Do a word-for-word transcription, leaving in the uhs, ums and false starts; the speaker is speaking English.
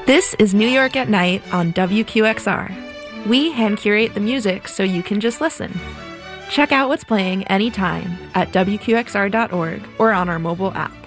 This is New York at Night on W Q X R. We hand curate the music so you can just listen. Check out what's playing anytime at W Q X R dot org or on our mobile app.